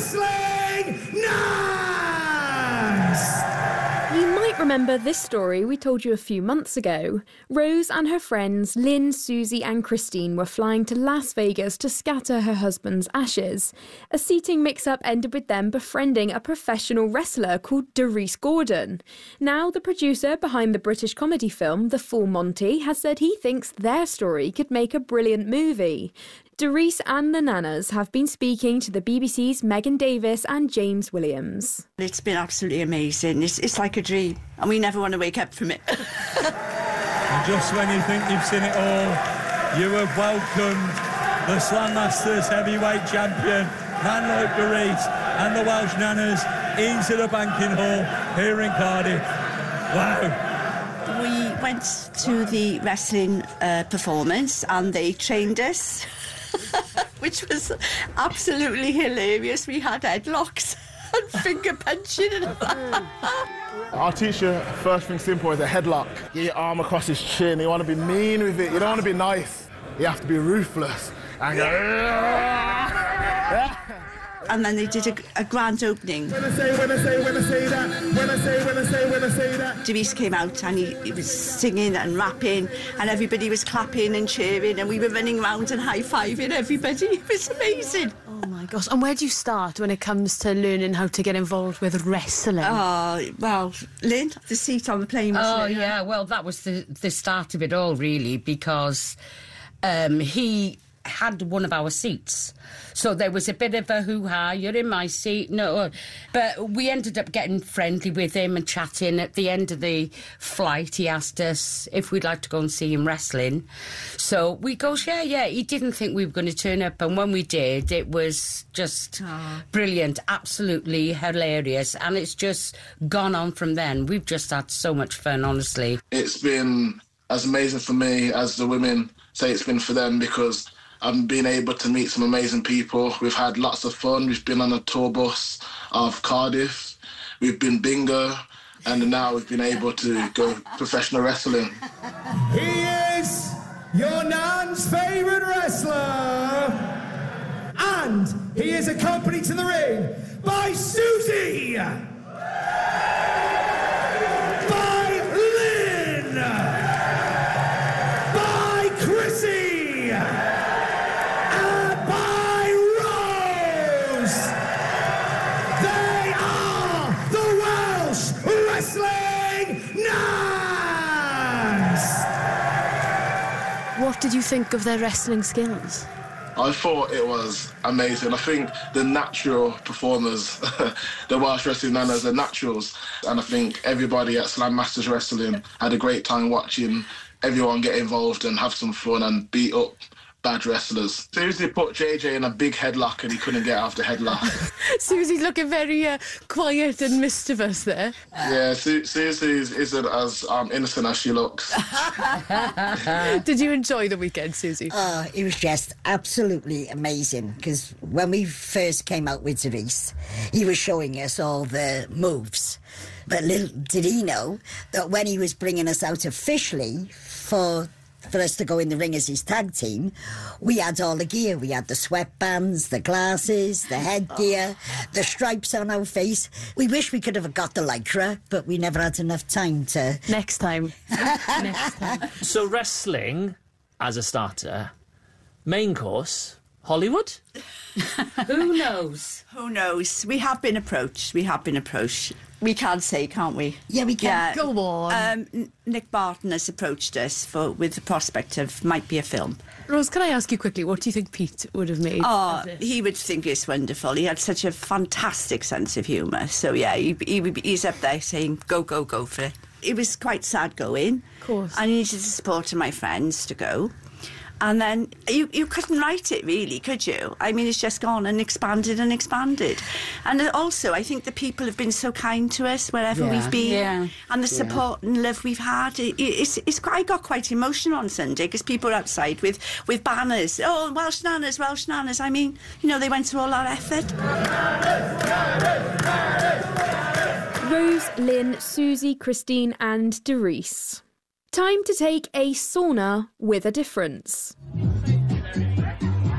Wrestling Nans! You might remember this story we told you a few months ago. Rose and her friends Lynn, Susie and Christine were flying to Las Vegas to scatter her husband's ashes. A seating mix-up ended with them befriending a professional wrestler called Darice Gordon. Now the producer behind the British comedy film The Full Monty has said he thinks their story could make a brilliant movie. Darice and the Nanas have been speaking to the BBC's Megan Davis and James Williams. It's been absolutely amazing. It's like a dream, and we never want to wake up from it. And just when you think you've seen it all, you have welcomed the Slam Masters heavyweight champion, Nan Darice, and the Welsh Nanas into the banking hall here in Cardiff. Wow. We went to the wrestling performance, and they trained us. Which was absolutely hilarious. We had headlocks and finger punching. Our teacher, first thing simple, is a headlock. Get your arm across his chin. You want to be mean with it. You don't want to be nice. You have to be ruthless. And go... And then they did a grand opening. When I say that, when I say that. Darice came out and he was singing and rapping, and everybody was clapping and cheering, and we were running around and high-fiving everybody. It was amazing. Oh my gosh. And where do you start when it comes to learning how to get involved with wrestling? Well, Lynn, the seat on the plane was yeah, well, that was the start of it all, really, because he had one of our seats. So there was a bit of a hoo-ha, you're in my seat, no. But we ended up getting friendly with him and chatting. At the end of the flight, he asked us if we'd like to go and see him wrestling. So we goes, yeah. He didn't think we were going to turn up. And when we did, it was just brilliant, absolutely hilarious. And it's just gone on from then. We've just had so much fun, honestly. It's been as amazing for me as the women say it's been for them, because I've been able to meet some amazing people. We've had lots of fun. We've been on a tour bus of Cardiff. We've been bingo. And now we've been able to go professional wrestling. He is your Nan's favourite wrestler. And he is accompanied to the ring by Susie. By Lynn. By Chrissy. What did you think of their wrestling skills? I thought it was amazing. I think the natural performers, the Welsh Wrestling Nanas, are naturals. And I think everybody at Slam Masters Wrestling had a great time watching everyone get involved and have some fun and beat up bad wrestlers. Susie put JJ in a big headlock and he couldn't get out of the headlock. Susie's looking very quiet and mischievous there. Yeah, Susie isn't as innocent as she looks. Did you enjoy the weekend, Susie? Oh, it was just absolutely amazing, because when we first came out with Darice, he was showing us all the moves. But little did he know that when he was bringing us out officially for us to go in the ring as his tag team, we had all the gear. We had the sweatbands, the glasses, the headgear, the stripes on our face. We wish we could have got the lycra, but we never had enough time to... Next time. Next time. So wrestling, as a starter, main course, Hollywood? Who knows? Who knows? We have been approached. We can say, can't we? Yeah, we can. Yeah. Go on. Nick Barton has approached us with the prospect of might be a film. Rose, can I ask you quickly, what do you think Pete would have made of this? He would think it's wonderful. He had such a fantastic sense of humour. So, yeah, he's up there saying, go for it. It was quite sad going. Of course. I needed the support of my friends to go. And then you couldn't write it, really, could you? I mean, it's just gone and expanded and expanded. And also, I think the people have been so kind to us wherever we've been. Yeah. And the support and love we've had. I got quite emotional on Sunday because people were outside with banners. Oh, Welsh Nanas, Welsh Nanas. I mean, you know, they went through all our effort. Rose, Lynn, Susie, Christine and Darice. Time to take a sauna with a difference.